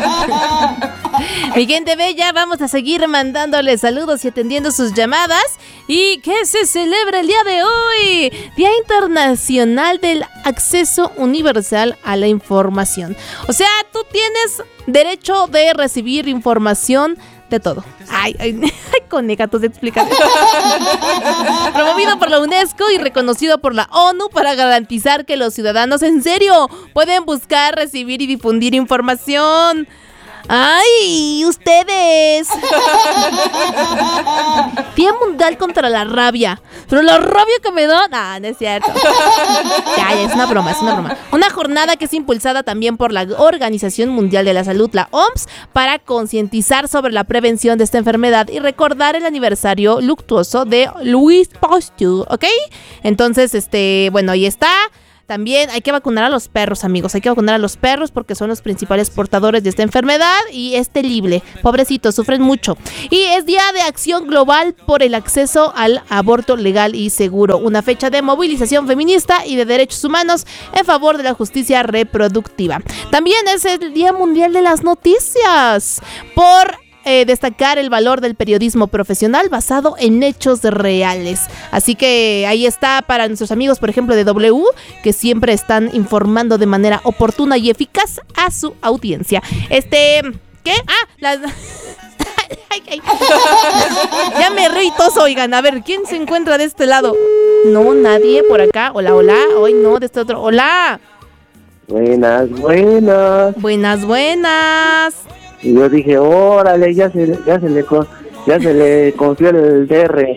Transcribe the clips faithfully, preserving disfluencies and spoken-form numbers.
Mi gente bella, vamos a seguir mandándole saludos y atendiendo sus llamadas. ¿Y qué se celebra el día de hoy? Día Internacional del Acceso Universal a la Información. O sea, tú tienes derecho de recibir información de todo. Ay, ay, ay, coneja tus explicaciones. Promovido por la UNESCO y reconocido por la ONU para garantizar que los ciudadanos en serio pueden buscar, recibir y difundir información. ¡Ay! ¡Ustedes! Día Mundial contra la Rabia. Pero la rabia que me da... No, no es cierto. Ya, ya, es una broma, es una broma. Una jornada que es impulsada también por la Organización Mundial de la Salud, la O M S, para concientizar sobre la prevención de esta enfermedad y recordar el aniversario luctuoso de Louis Pasteur, ¿ok? Entonces, este, bueno, ahí está. También hay que vacunar a los perros, amigos. Hay que vacunar a los perros porque son los principales portadores de esta enfermedad y es terrible. Pobrecitos, sufren mucho. Y es Día de Acción Global por el Acceso al Aborto Legal y Seguro. Una fecha de movilización feminista y de derechos humanos en favor de la justicia reproductiva. También es el Día Mundial de las Noticias por... Eh, destacar el valor del periodismo profesional basado en hechos reales. Así que ahí está para nuestros amigos, por ejemplo, de W, que siempre están informando de manera oportuna y eficaz a su audiencia. Este, ¿qué? Ah, las... ay, ay. Ya me reí todos, oigan. A ver, ¿quién se encuentra de este lado? No, nadie por acá. Hola, hola. Hoy no, de este otro. Hola. Buenas, buenas. Buenas, buenas. Y yo dije, órale, ya se, ya se le ya se le confió el D R.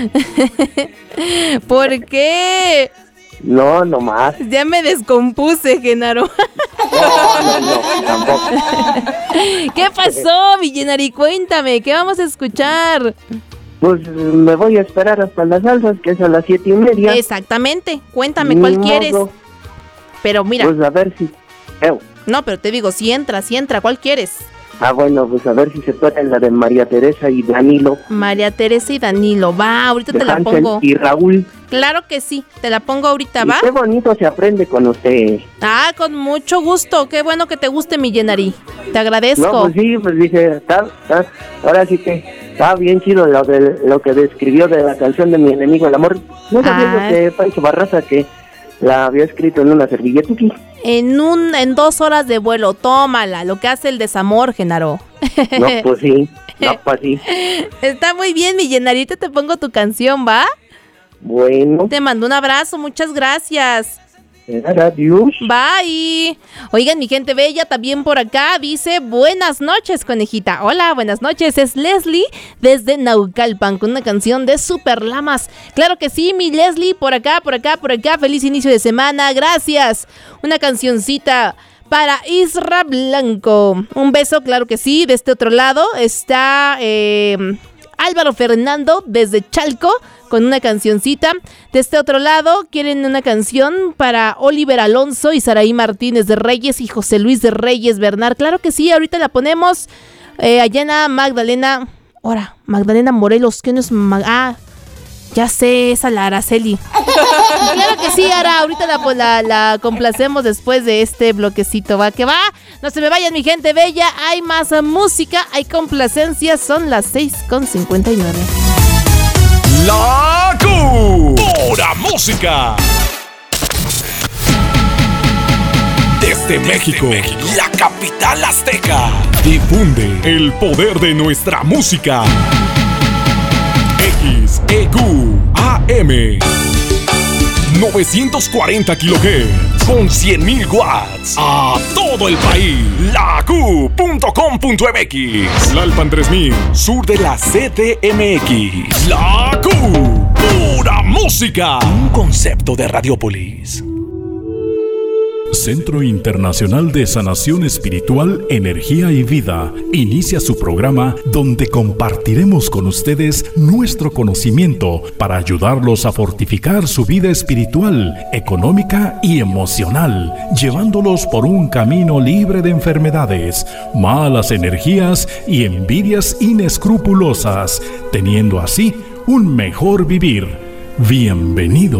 ¿Por qué? No, no más. Ya me descompuse, Genaro. No, no, no, tampoco. ¿Qué pasó, mi Genari? Cuéntame, ¿qué vamos a escuchar? Pues me voy a esperar hasta las salsas, que es a las siete y media. Exactamente, cuéntame, ¿cuál Ni quieres? modo. Pero mira. Pues a ver si... Eh. No, pero te digo, si entra, si entra, ¿cuál quieres? Ah, bueno, pues a ver si se puede en la de María Teresa y Danilo. María Teresa y Danilo, va, ahorita de te la Hansel pongo. Y Raúl. Claro que sí, te la pongo ahorita, y ¿va? Qué bonito se aprende con usted. Ah, con mucho gusto, qué bueno que te guste, mi Genari. Te agradezco. No, pues sí, pues dije, está, está, ahora sí que está bien chido lo, de, lo que describió de la canción de Mi Enemigo el Amor. No sabía ah. lo que Pancho Barraza que la había escrito en una servilleta. En un, en dos horas de vuelo, tómala, lo que hace el desamor, Genaro. No, pues sí, no, pues sí. Está muy bien, mi Genari, te pongo tu canción, ¿va? Bueno. Te mando un abrazo, muchas gracias. Adiós. Bye. Oigan, mi gente bella, también por acá dice, buenas noches, conejita. Hola, buenas noches, es Leslie desde Naucalpan con una canción de Super Lamas. Claro que sí, mi Leslie, por acá, por acá, por acá. Feliz inicio de semana, gracias. Una cancioncita para Isra Blanco. Un beso, claro que sí. De este otro lado está eh, Álvaro Fernando desde Chalco con una cancioncita. De este otro lado quieren una canción para Oliver Alonso y Saraí Martínez de Reyes y José Luis de Reyes Bernard. Claro que sí, ahorita la ponemos. Eh, Ayana Magdalena. Ahora, Magdalena Morelos. ¿Quién es? Mag- ah, ya sé, esa la Araceli. Claro que sí, Ara. Ahorita la, la, la complacemos después de este bloquecito. Va, que va. No se me vayan, mi gente bella. Hay más música, hay complacencias. Son las seis con cincuenta y nueve. La Q. Pura música. Desde México, la capital azteca, difunde el poder de nuestra música. X E Q A M novecientos cuarenta kilohertz con cien mil watts a todo el país. La Q punto com punto m x. Lalpan tres mil, sur de la C D M X. La Q, pura música. Un concepto de Radiopolis. Centro Internacional de Sanación Espiritual, Energía y Vida inicia su programa donde compartiremos con ustedes nuestro conocimiento para ayudarlos a fortificar su vida espiritual, económica y emocional, llevándolos por un camino libre de enfermedades, malas energías y envidias inescrupulosas, teniendo así un mejor vivir.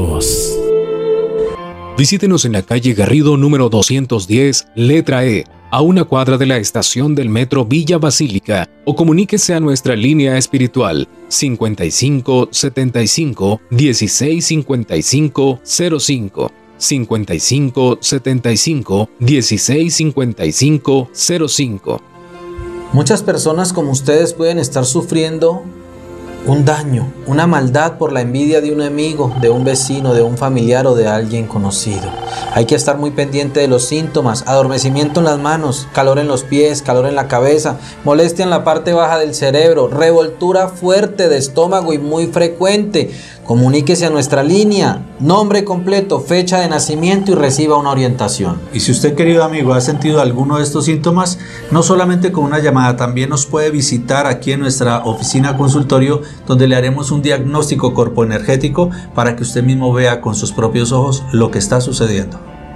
Bienvenidos. Visítenos en la calle Garrido número doscientos diez, letra E, a una cuadra de la estación del metro Villa Basílica, o comuníquese a nuestra línea espiritual cincuenta y cinco setenta y cinco dieciséis cincuenta y cinco cero cinco, cincuenta y cinco setenta y cinco dieciséis cincuenta y cinco cero cinco. Muchas personas como ustedes pueden estar sufriendo un daño, una maldad por la envidia de un amigo, de un vecino, de un familiar o de alguien conocido. Hay que estar muy pendiente de los síntomas: adormecimiento en las manos, calor en los pies, calor en la cabeza, molestia en la parte baja del cerebro, revoltura fuerte de estómago y muy frecuente. Comuníquese a nuestra línea, nombre completo, fecha de nacimiento y reciba una orientación. Y si usted, querido amigo, ha sentido alguno de estos síntomas, no solamente con una llamada, también nos puede visitar aquí en nuestra oficina consultorio, donde le haremos un diagnóstico corpoenergético para que usted mismo vea con sus propios ojos lo que está sucediendo.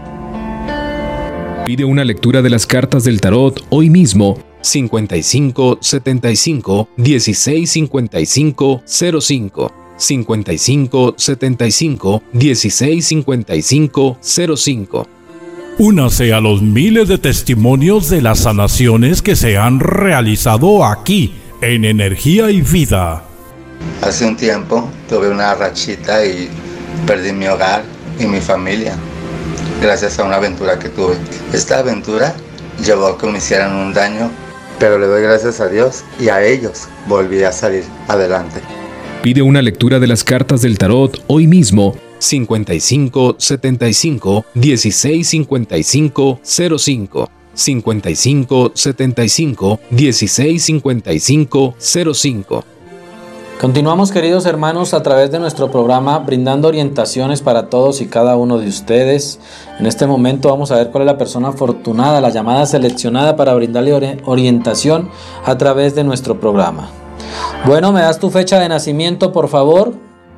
Pide una lectura de las cartas del tarot hoy mismo. cincuenta y cinco setenta y cinco dieciséis cincuenta y cinco cero cinco, cincuenta y cinco setenta y cinco dieciséis cincuenta y cinco cero cinco. Únase a los miles de testimonios de las sanaciones que se han realizado aquí en Energía y Vida. Hace un tiempo tuve una rachita y perdí mi hogar y mi familia gracias a una aventura que tuve. Esta aventura llevó a que me hicieran un daño, pero le doy gracias a Dios y a ellos volví a salir adelante. Pide una lectura de las cartas del tarot hoy mismo. cincuenta y cinco setenta y cinco dieciséis cincuenta y cinco cero cinco, cincuenta y cinco setenta y cinco dieciséis cincuenta y cinco cero cinco. Continuamos, queridos hermanos, a través de nuestro programa, brindando orientaciones para todos y cada uno de ustedes. En este momento vamos a ver cuál es la persona afortunada, la llamada seleccionada para brindarle ori- orientación a través de nuestro programa. Bueno, ¿me das tu fecha de nacimiento, por favor?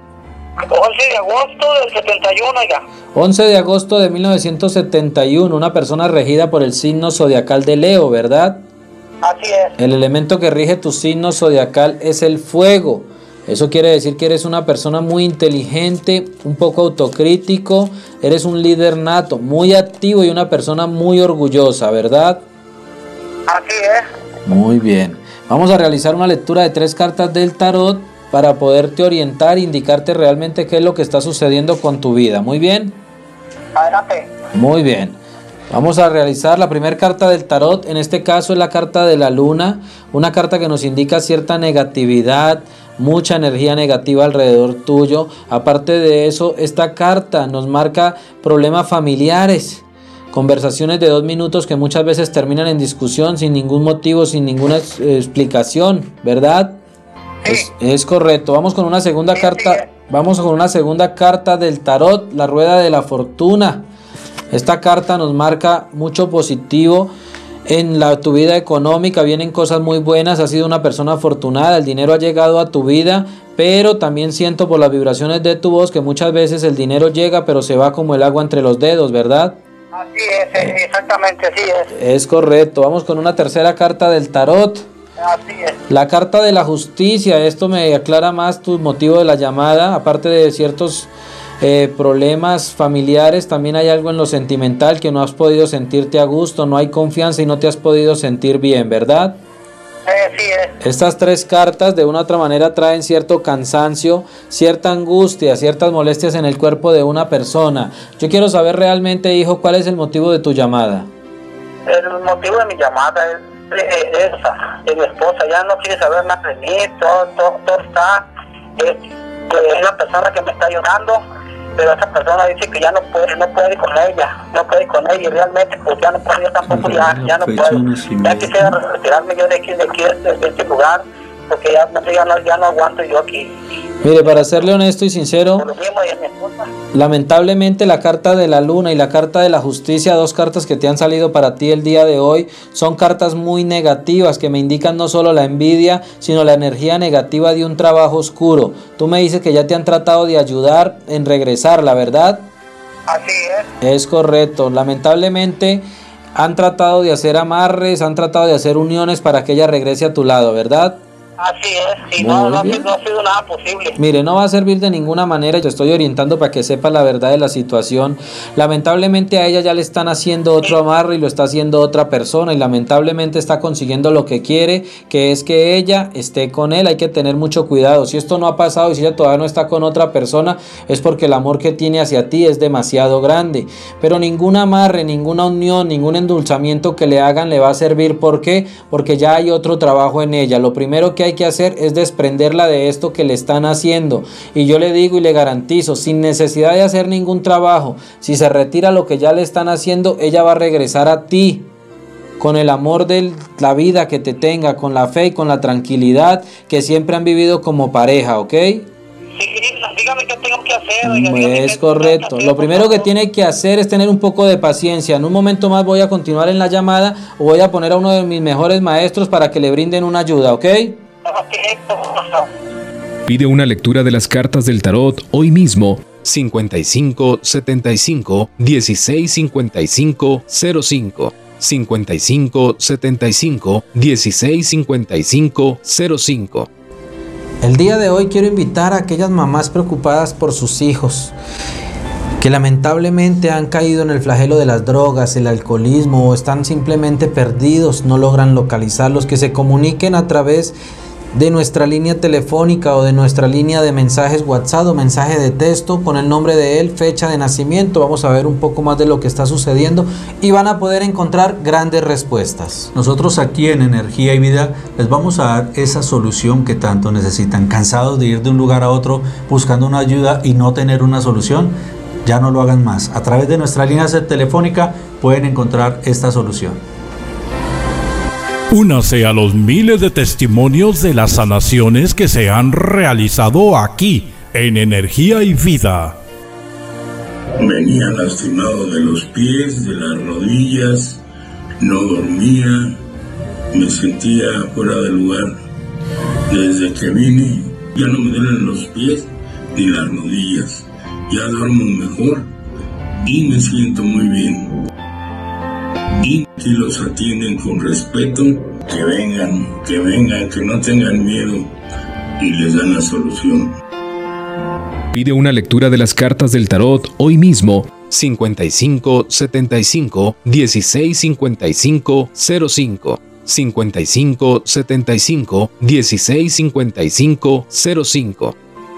once de agosto del setenta y uno, oiga. once de agosto de mil novecientos setenta y uno, una persona regida por el signo zodiacal de Leo, ¿verdad? Así es. El elemento que rige tu signo zodiacal es el fuego. Eso quiere decir que eres una persona muy inteligente, un poco autocrítico, eres un líder nato, muy activo y una persona muy orgullosa, ¿verdad? Así es. Muy bien. Vamos a realizar una lectura de tres cartas del tarot para poderte orientar e indicarte realmente qué es lo que está sucediendo con tu vida. Muy bien. Adelante. Muy bien. Vamos a realizar la primera carta del tarot. En este caso es la carta de la luna, una carta que nos indica cierta negatividad, mucha energía negativa alrededor tuyo. Aparte de eso, esta carta nos marca problemas familiares, conversaciones de dos minutos que muchas veces terminan en discusión sin ningún motivo, sin ninguna eh, explicación, ¿verdad? Sí. Es, es correcto. Vamos con una segunda Sí, carta. sí. Vamos con una segunda carta del tarot, la rueda de la fortuna. Esta carta nos marca mucho positivo en la, tu vida económica. Vienen cosas muy buenas, has sido una persona afortunada, el dinero ha llegado a tu vida, pero también siento por las vibraciones de tu voz que muchas veces el dinero llega pero se va como el agua entre los dedos, ¿verdad? Así es, eh, exactamente, así es. Es correcto. Vamos con una tercera carta del tarot. Así es. La carta de la justicia. Esto me aclara más tu motivo de la llamada. Aparte de ciertos eh, problemas familiares, también hay algo en lo sentimental que no has podido sentirte a gusto, no hay confianza y no te has podido sentir bien, ¿verdad? Eh, sí es. Estas tres cartas de una u otra manera traen cierto cansancio, cierta angustia, ciertas molestias en el cuerpo de una persona. Yo quiero saber realmente, hijo, cuál es el motivo de tu llamada. El motivo de mi llamada es eh, esa, de mi esposa. Ya no quiere saber nada de mí, todo, todo, todo está. Es, es la persona que me está ayudando, pero esa persona dice que ya no puede, no puede con ella, no puede con ella y realmente pues ya no puedo, yo tampoco ya, ya no puedo. Ya quisiera retirarme yo de aquí, de aquí, de, de este lugar, porque ya, ya, no, ya no aguanto yo aquí. Mire, para serle honesto y sincero, Por lo mismo y a mi esposa. lamentablemente la carta de la luna y la carta de la justicia, dos cartas que te han salido para ti el día de hoy, son cartas muy negativas que me indican no solo la envidia, sino la energía negativa de un trabajo oscuro. Tú me dices que ya te han tratado de ayudar en regresar, ¿la verdad? Así es. Es correcto. Lamentablemente han tratado de hacer amarres, han tratado de hacer uniones para que ella regrese a tu lado, ¿verdad? Así es, y Muy no, no, ha bien. sido- no ha sido nada posible. Mire, no va a servir de ninguna manera, yo estoy orientando para que sepa la verdad de la situación. Lamentablemente a ella ya le están haciendo otro amarre y lo está haciendo otra persona y lamentablemente está consiguiendo lo que quiere, que es que ella esté con él. Hay que tener mucho cuidado. Si esto no ha pasado y si ella todavía no está con otra persona, es porque el amor que tiene hacia ti es demasiado grande. Pero ningún amarre, ninguna unión, ningún endulzamiento que le hagan le va a servir. ¿Por qué? Porque ya hay otro trabajo en ella. Lo primero que hay que hacer es desprenderla de esto que le están haciendo, y yo le digo y le garantizo, sin necesidad de hacer ningún trabajo, si se retira lo que ya le están haciendo, ella va a regresar a ti con el amor de la vida que te tenga, con la fe y con la tranquilidad que siempre han vivido como pareja, ¿ok? Sí, dígame qué tengo que hacer. Oiga, dígame Es qué correcto. tengo que hacer, Lo por primero que favor. tiene que hacer es tener un poco de paciencia. En un momento más voy a continuar en la llamada o voy a poner a uno de mis mejores maestros para que le brinden una ayuda, ¿ok? Ok, por favor. Pide una lectura de las cartas del tarot hoy mismo. cincuenta y cinco setenta y cinco dieciséis cincuenta y cinco cero cinco cincuenta y cinco setenta y cinco dieciséis cincuenta y cinco cero cinco. El día de hoy quiero invitar a aquellas mamás preocupadas por sus hijos, que lamentablemente han caído en el flagelo de las drogas, el alcoholismo, o están simplemente perdidos, no logran localizarlos, que se comuniquen a través de nuestra línea telefónica o de nuestra línea de mensajes WhatsApp o mensaje de texto con el nombre de él, fecha de nacimiento. Vamos a ver un poco más de lo que está sucediendo y van a poder encontrar grandes respuestas. Nosotros aquí en Energía y Vida les vamos a dar esa solución que tanto necesitan. ¿Cansados de ir de un lugar a otro buscando una ayuda y no tener una solución? Ya no lo hagan más. A través de nuestra línea telefónica pueden encontrar esta solución. Únase a los miles de testimonios de las sanaciones que se han realizado aquí en Energía y Vida. Venía lastimado de los pies, de las rodillas, no dormía, me sentía fuera de lugar. Desde que vine ya no me duelen los pies ni las rodillas, ya duermo mejor y me siento muy bien. Y aquí los atienden con respeto, que vengan, que vengan, que no tengan miedo y les dan la solución. Pide una lectura de las cartas del tarot hoy mismo. cincuenta y cinco setenta y cinco dieciséis cincuenta y cinco cero cinco cincuenta y cinco setenta y cinco dieciséis cincuenta y cinco cero cinco.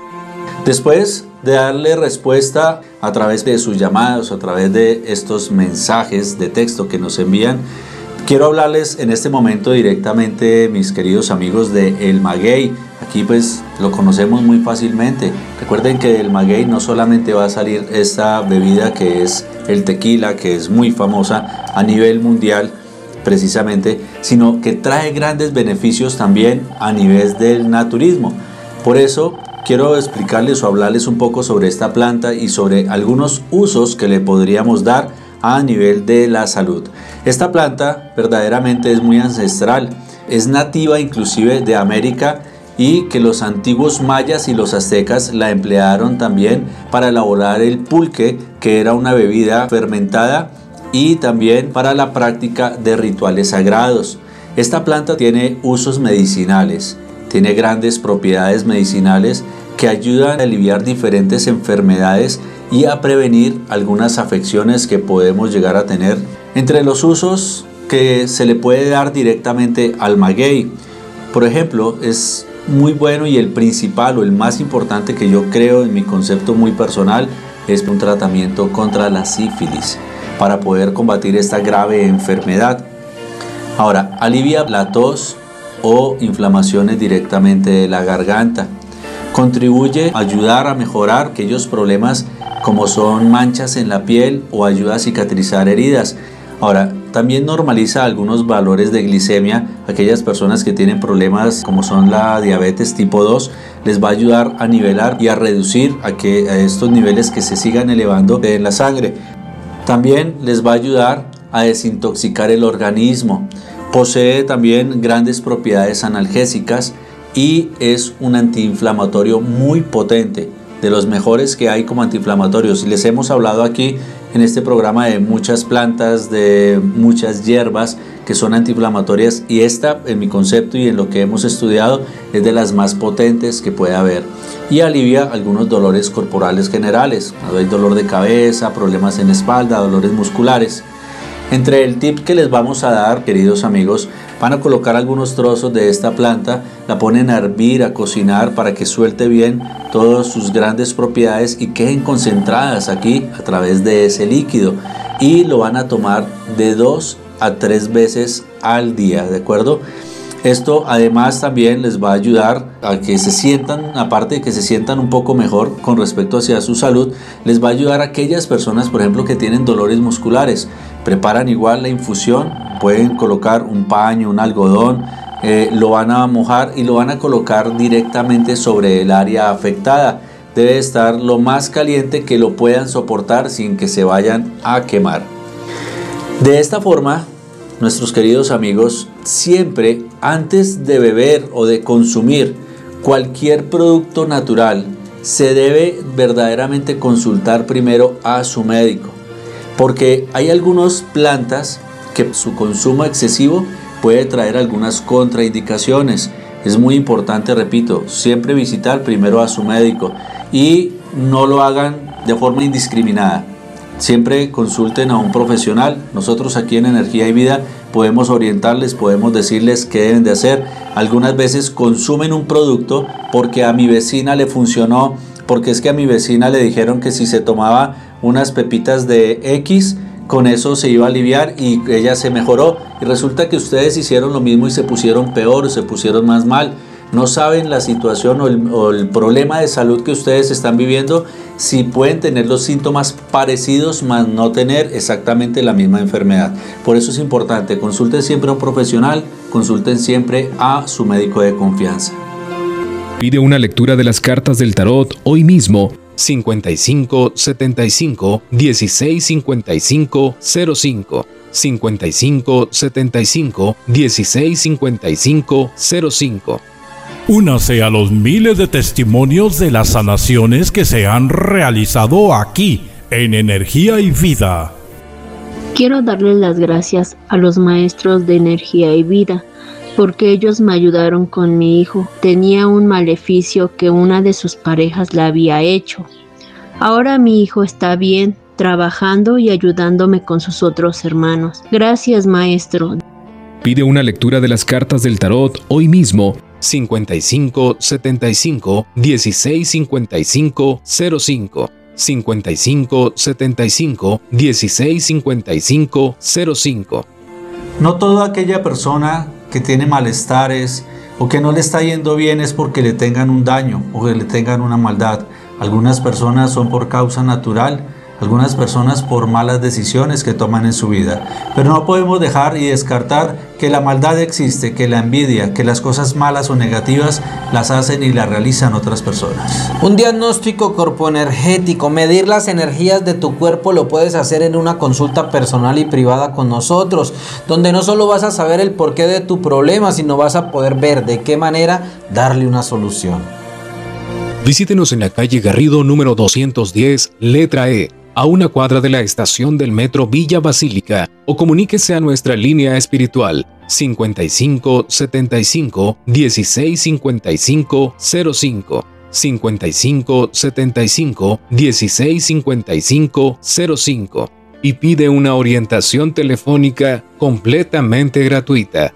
Después de darle respuesta a través de sus llamadas, a través de estos mensajes de texto que nos envían, quiero hablarles en este momento directamente, mis queridos amigos, de el maguey. Aquí pues lo conocemos muy fácilmente. Recuerden que del maguey no solamente va a salir esta bebida que es el tequila, que es muy famosa a nivel mundial precisamente, sino que trae grandes beneficios también a nivel del naturismo. Por eso quiero explicarles o hablarles un poco sobre esta planta y sobre algunos usos que le podríamos dar a nivel de la salud. Esta planta verdaderamente es muy ancestral, es nativa inclusive de América, y que los antiguos mayas y los aztecas la emplearon también para elaborar el pulque, que era una bebida fermentada, y también para la práctica de rituales sagrados. Esta planta tiene usos medicinales, tiene grandes propiedades medicinales que ayudan a aliviar diferentes enfermedades y a prevenir algunas afecciones que podemos llegar a tener. Entre los usos que se le puede dar directamente al maguey, por ejemplo, es muy bueno, y el principal o el más importante que yo creo en mi concepto muy personal es un tratamiento contra la sífilis para poder combatir esta grave enfermedad. Ahora, alivia la tos o inflamaciones directamente de la garganta. Contribuye a ayudar a mejorar aquellos problemas como son manchas en la piel o ayuda a cicatrizar heridas. Ahora, también normaliza algunos valores de glicemia. Aquellas personas que tienen problemas como son la diabetes tipo dos, les va a ayudar a nivelar y a reducir a, que, a estos niveles que se sigan elevando en la sangre. También les va a ayudar a desintoxicar el organismo. Posee también grandes propiedades analgésicas y es un antiinflamatorio muy potente, de los mejores que hay como antiinflamatorios. Les hemos hablado aquí en este programa de muchas plantas, de muchas hierbas que son antiinflamatorias, y esta, en mi concepto y en lo que hemos estudiado, es de las más potentes que puede haber, y alivia algunos dolores corporales generales. Hay dolor de cabeza, problemas en espalda, dolores musculares. Entre el tip que les vamos a dar, queridos amigos, van a colocar algunos trozos de esta planta, la ponen a hervir, a cocinar para que suelte bien todas sus grandes propiedades y queden concentradas aquí a través de ese líquido, y lo van a tomar de dos a tres veces al día, ¿de acuerdo? Esto además también les va a ayudar a que se sientan, aparte de que se sientan un poco mejor con respecto hacia su salud, les va a ayudar a aquellas personas, por ejemplo, que tienen dolores musculares. Preparan igual la infusión, pueden colocar un paño, un algodón, eh, lo van a mojar y lo van a colocar directamente sobre el área afectada. Debe estar lo más caliente que lo puedan soportar sin que se vayan a quemar. De esta forma, nuestros queridos amigos, siempre antes de beber o de consumir cualquier producto natural, se debe verdaderamente consultar primero a su médico, porque hay algunas plantas que su consumo excesivo puede traer algunas contraindicaciones. Es muy importante, repito, siempre visitar primero a su médico y no lo hagan de forma indiscriminada. Siempre consulten a un profesional. Nosotros aquí en Energía y Vida podemos orientarles, podemos decirles qué deben de hacer. Algunas veces consumen un producto porque a mi vecina le funcionó, porque es que a mi vecina le dijeron que si se tomaba unas pepitas de X, con eso se iba a aliviar y ella se mejoró. Y resulta que ustedes hicieron lo mismo y se pusieron peor, se pusieron más mal. No saben la situación o el, o el problema de salud que ustedes están viviendo, si pueden tener los síntomas parecidos, más no tener exactamente la misma enfermedad. Por eso es importante, consulten siempre a un profesional, consulten siempre a su médico de confianza. Pide una lectura de las cartas del tarot hoy mismo. cincuenta y cinco setenta y cinco dieciséis cincuenta y cinco cero cinco, cincuenta y cinco setenta y cinco dieciséis cincuenta y cinco cero cinco. Únase a los miles de testimonios de las sanaciones que se han realizado aquí en Energía y Vida. Quiero darles las gracias a los maestros de Energía y Vida, porque ellos me ayudaron con mi hijo. Tenía un maleficio que una de sus parejas le había hecho. Ahora mi hijo está bien, trabajando y ayudándome con sus otros hermanos. Gracias, maestro. Pide una lectura de las cartas del tarot hoy mismo. cincuenta y cinco setenta y cinco dieciséis cincuenta y cinco cero cinco, cincuenta y cinco setenta y cinco dieciséis cincuenta y cinco cero cinco. No toda aquella persona que tiene malestares o que no le está yendo bien es porque le tengan un daño o que le tengan una maldad. Algunas personas son por causa natural, algunas personas por malas decisiones que toman en su vida. Pero no podemos dejar y descartar que la maldad existe, que la envidia, que las cosas malas o negativas las hacen y las realizan otras personas. Un diagnóstico corpoenergético, medir las energías de tu cuerpo, lo puedes hacer en una consulta personal y privada con nosotros, donde no solo vas a saber el porqué de tu problema, sino vas a poder ver de qué manera darle una solución. Visítenos en la calle Garrido número doscientos diez, letra E, a una cuadra de la estación del metro Villa Basílica, o comuníquese a nuestra línea espiritual cincuenta y cinco setenta y cinco dieciséis cincuenta y cinco cero cinco, cincuenta y cinco setenta y cinco dieciséis cincuenta y cinco cero cinco, y pide una orientación telefónica completamente gratuita.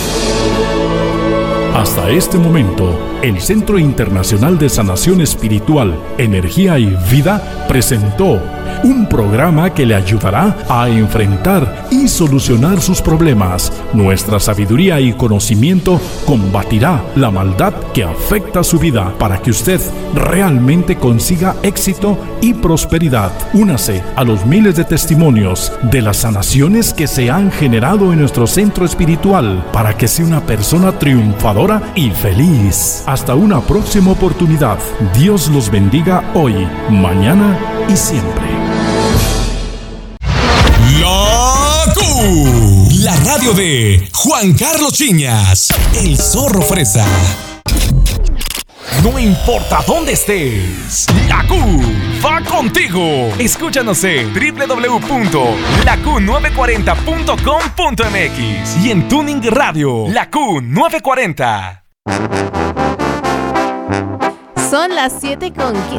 Hasta este momento, el Centro Internacional de Sanación Espiritual, Energía y Vida presentó un programa que le ayudará a enfrentar y solucionar sus problemas. Nuestra sabiduría y conocimiento combatirá la maldad que afecta su vida para que usted realmente consiga éxito y prosperidad. Únase a los miles de testimonios de las sanaciones que se han generado en nuestro centro espiritual para que sea una persona triunfadora y feliz. Hasta una próxima oportunidad. Dios los bendiga hoy, mañana y siempre. La Q, la radio de Juan Carlos Chiñas, el Zorro Fresa. No importa dónde estés, la Q va contigo. Escúchanos en doble u doble u doble u punto la q nueve cuarenta punto com punto m x y en Tuning Radio, la Q nueve cuarenta. Son las siete con